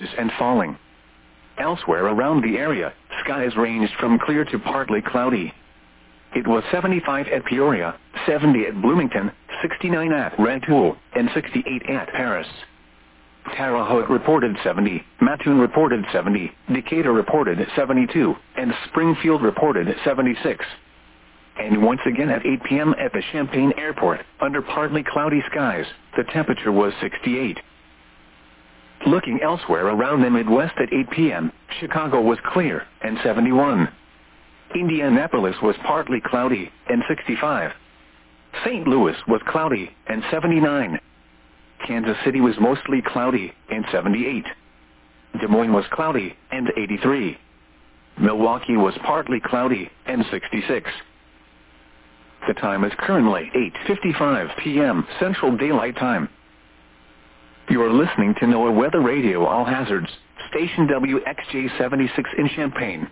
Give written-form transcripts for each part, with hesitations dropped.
and falling. Elsewhere around the area, skies ranged from clear to partly cloudy. It was 75 at Peoria, 70 at Bloomington, 69 at Rantoul, and 68 at Paris. Terre Haute reported 70, Mattoon reported 70, Decatur reported 72, and Springfield reported 76. And once again at 8 p.m. at the Champaign Airport, under partly cloudy skies, the temperature was 68. Looking elsewhere around the Midwest at 8 p.m., Chicago was clear, and 71. Indianapolis was partly cloudy, and 65. St. Louis was cloudy, and 79. Kansas City was mostly cloudy, and 78. Des Moines was cloudy, and 83. Milwaukee was partly cloudy, and 66. The time is currently 8:55 p.m. Central Daylight Time. You are listening to NOAA Weather Radio All Hazards, station WXJ-76 in Champaign.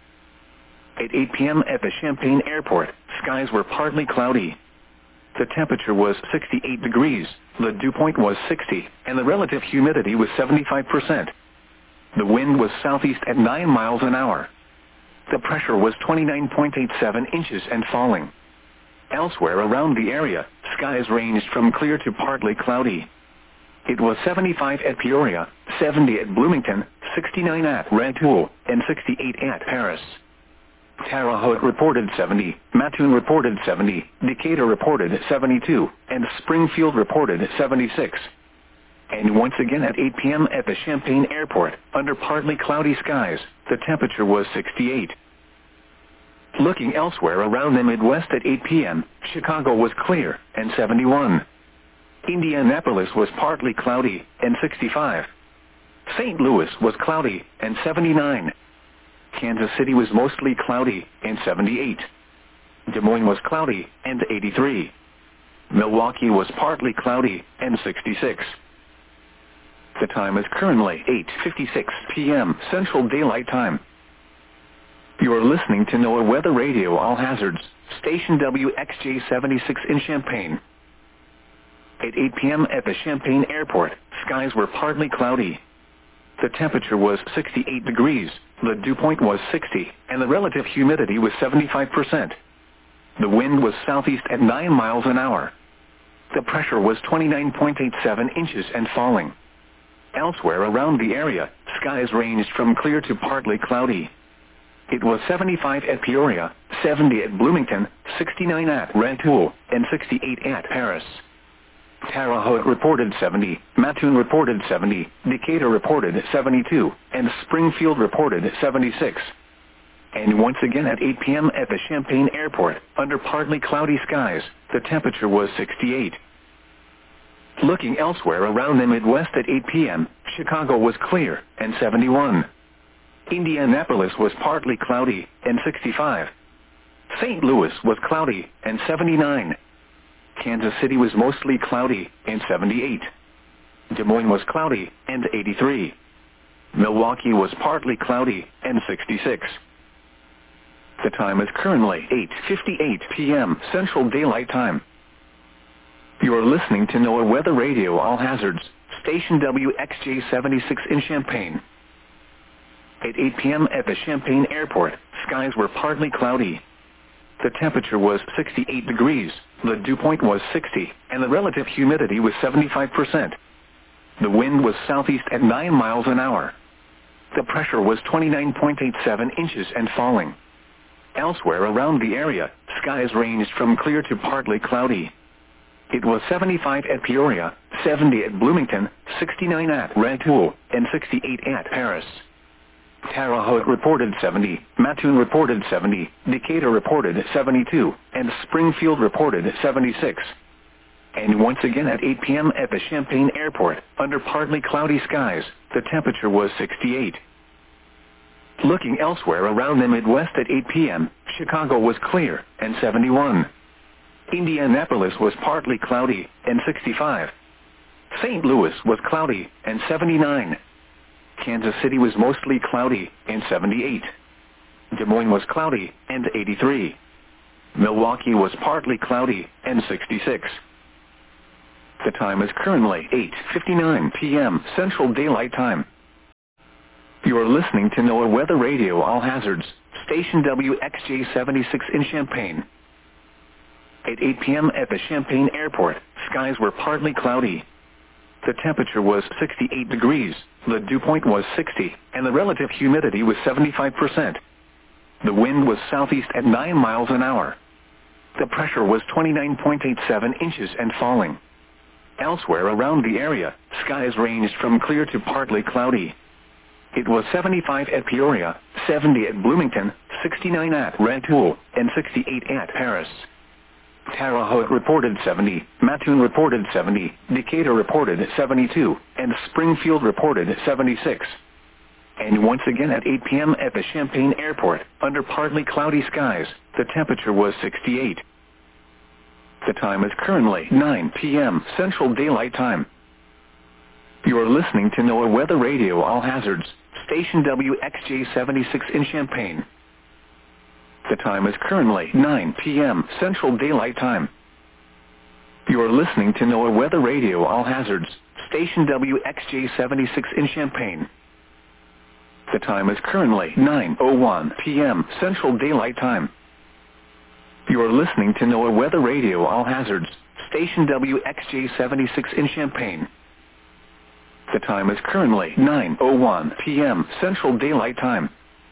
At 8 p.m. at the Champaign Airport, skies were partly cloudy. The temperature was 68 degrees, the dew point was 60, and the relative humidity was 75%. The wind was southeast at 9 miles an hour. The pressure was 29.87 inches and falling. Elsewhere around the area, skies ranged from clear to partly cloudy. It was 75 at Peoria, 70 at Bloomington, 69 at Rantoul, and 68 at Paris. Terre Haute reported 70, Mattoon reported 70, Decatur reported 72, and Springfield reported 76. And once again at 8 p.m. at the Champaign Airport, under partly cloudy skies, the temperature was 68. Looking elsewhere around the Midwest at 8 p.m., Chicago was clear, and 71. Indianapolis was partly cloudy, and 65. St. Louis was cloudy, and 79. Kansas City was mostly cloudy, and 78. Des Moines was cloudy, and 83. Milwaukee was partly cloudy, and 66. The time is currently 8:56 p.m. Central Daylight Time. You are listening to NOAA Weather Radio All Hazards, station WXJ-76 in Champaign. At 8 p.m. at the Champaign Airport, skies were partly cloudy. The temperature was 68 degrees, the dew point was 60, and the relative humidity was 75%. The wind was southeast at 9 miles an hour. The pressure was 29.87 inches and falling. Elsewhere around the area, skies ranged from clear to partly cloudy. It was 75 at Peoria, 70 at Bloomington, 69 at Rantoul, and 68 at Paris. Terre Haute reported 70, Mattoon reported 70, Decatur reported 72, and Springfield reported 76. And once again at 8 p.m. at the Champaign Airport, under partly cloudy skies, the temperature was 68. Looking elsewhere around the Midwest at 8 p.m., Chicago was clear, and 71. Indianapolis was partly cloudy, and 65. St. Louis was cloudy, and 79. Kansas City was mostly cloudy, and 78. Des Moines was cloudy, and 83. Milwaukee was partly cloudy, and 66. The time is currently 8:58 p.m. Central Daylight Time. You are listening to NOAA Weather Radio All Hazards, station WXJ-76 in Champaign. At 8 p.m. at the Champaign Airport, skies were partly cloudy. The temperature was 68 degrees, the dew point was 60, and the relative humidity was 75%. The wind was southeast at 9 miles an hour. The pressure was 29.87 inches and falling. Elsewhere around the area, skies ranged from clear to partly cloudy. It was 75 at Peoria, 70 at Bloomington, 69 at Rantoul, and 68 at Paris. Terre Haute reported 70, Mattoon reported 70, Decatur reported 72, and Springfield reported 76. And once again at 8 p.m. at the Champaign Airport, under partly cloudy skies, the temperature was 68. Looking elsewhere around the Midwest at 8 p.m., Chicago was clear, and 71. Indianapolis was partly cloudy, and 65. St. Louis was cloudy, and 79. Kansas City was mostly cloudy, and 78. Des Moines was cloudy, and 83. Milwaukee was partly cloudy, and 66. The time is currently 8:59 p.m. Central Daylight Time. You are listening to NOAA Weather Radio All Hazards, station WXJ-76 in Champaign. At 8 p.m. at the Champaign Airport, skies were partly cloudy. The temperature was 68 degrees, the dew point was 60, and the relative humidity was 75%. The wind was southeast at 9 miles an hour. The pressure was 29.87 inches and falling. Elsewhere around the area, skies ranged from clear to partly cloudy. It was 75 at Peoria, 70 at Bloomington, 69 at Rantoul, and 68 at Paris. Terre Haute reported 70, Mattoon reported 70, Decatur reported 72, and Springfield reported 76. And once again at 8 p.m. at the Champaign Airport, under partly cloudy skies, the temperature was 68. The time is currently 9 p.m. Central Daylight Time. You are listening to NOAA Weather Radio All Hazards, station WXJ-76 in Champaign. The time is currently 9 p.m. Central Daylight Time. You are listening to NOAA Weather Radio All Hazards, station WXJ-76 in Champaign. The time is currently 9:01 p.m. Central Daylight Time. You are listening to NOAA Weather Radio All Hazards, station WXJ-76 in Champaign. The time is currently 9:01 p.m. Central Daylight Time.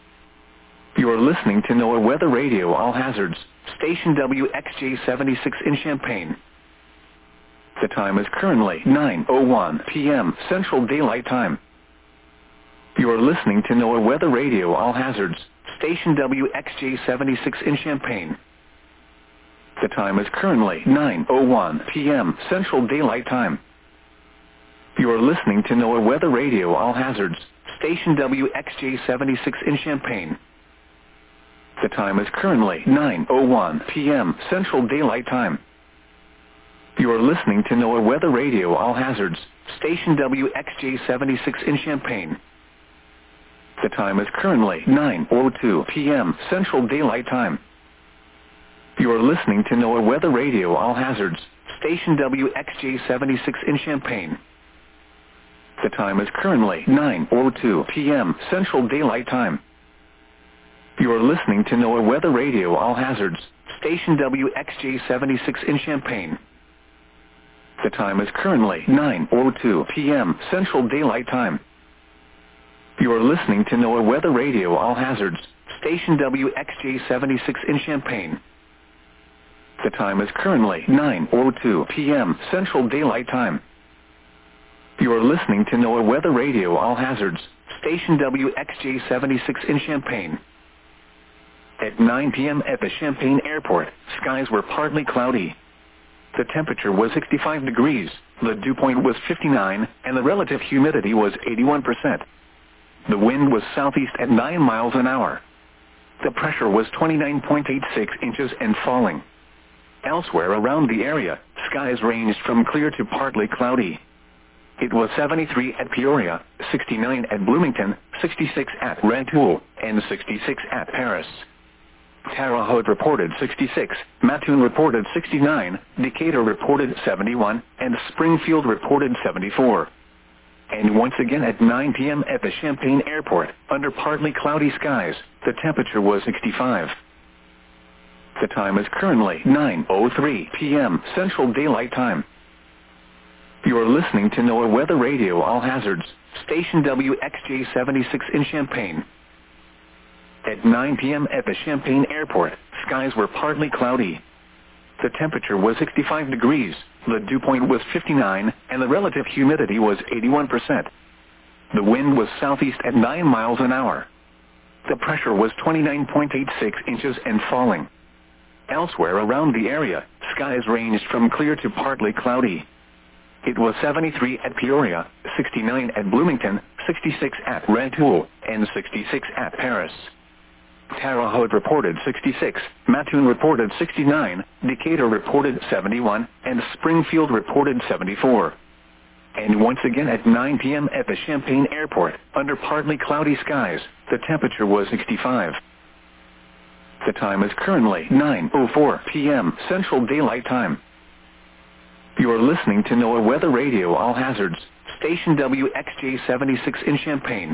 You are listening to NOAA Weather Radio All Hazards, station WXJ-76 in Champaign. The time is currently 9:01 p.m. Central Daylight Time. You are listening to NOAA Weather Radio All Hazards, station WXJ-76 in Champaign. The time is currently 9:01 p.m. Central Daylight Time. You are listening to NOAA Weather Radio All Hazards, station WXJ-76 in Champaign. The time is currently 9:01 p.m. Central Daylight Time. You are listening to NOAA Weather Radio All Hazards, station WXJ-76 in Champaign. The time is currently 9:02 p.m. Central Daylight Time. You are listening to NOAA Weather Radio All Hazards, station WXJ-76 in Champaign. The time is currently 9:02 p.m. Central Daylight Time. You are listening to NOAA Weather Radio All Hazards, station WXJ-76 in Champaign. The time is currently 9:02 p.m. Central Daylight Time. You are listening to NOAA Weather Radio All Hazards, station WXJ-76 in Champaign. The time is currently 9:02 p.m. Central Daylight Time. You are listening to NOAA Weather Radio All Hazards, station WXJ-76 in Champaign. At 9 p.m. at the Champaign Airport, skies were partly cloudy. The temperature was 65 degrees, the dew point was 59, and the relative humidity was 81%. The wind was southeast at 9 miles an hour. The pressure was 29.86 inches and falling. Elsewhere around the area, skies ranged from clear to partly cloudy. It was 73 at Peoria, 69 at Bloomington, 66 at Rantoul, and 66 at Paris. Terre Haute reported 66, Mattoon reported 69, Decatur reported 71, and Springfield reported 74. And once again at 9 p.m. at the Champaign Airport, under partly cloudy skies, the temperature was 65. The time is currently 9:03 p.m. Central Daylight Time. You are listening to NOAA Weather Radio All Hazards, station WXJ-76 in Champaign. At 9 p.m. at the Champaign Airport, skies were partly cloudy. The temperature was 65 degrees, the dew point was 59, and the relative humidity was 81%. The wind was southeast at 9 miles an hour. The pressure was 29.86 inches and falling. Elsewhere around the area, skies ranged from clear to partly cloudy. It was 73 at Peoria, 69 at Bloomington, 66 at Rantoul, and 66 at Paris. Terre Haute reported 66, Mattoon reported 69, Decatur reported 71, and Springfield reported 74. And once again at 9 p.m. at the Champaign Airport, under partly cloudy skies, the temperature was 65. The time is currently 9:04 p.m. Central Daylight Time. You are listening to NOAA Weather Radio All Hazards, station WXJ-76 in Champaign.